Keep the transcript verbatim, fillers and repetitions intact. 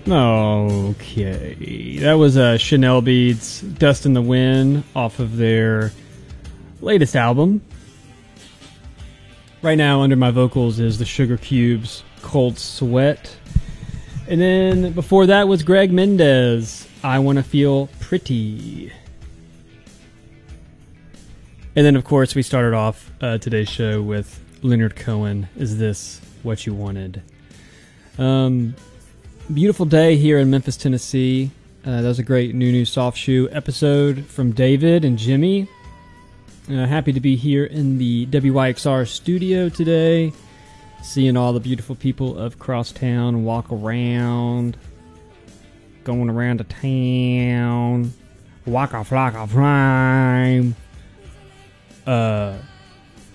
Okay, that was uh, Chanel Beats, Dust in the Wind, off of their latest album. Right now, under my vocals is the Sugar Cubes, Cold Sweat. And then before that was Greg Mendez, I Wanna Feel Pretty. And then, of course, we started off uh, today's show with Leonard Cohen, Is This What You Wanted? Um... Beautiful day here in Memphis, Tennessee. Uh, that was a great New New Soft Shoe episode from David and Jimmy. Uh, happy to be here in the W Y X R studio today, seeing all the beautiful people of Crosstown walk around, going around the town, walk a flock of flame. Uh,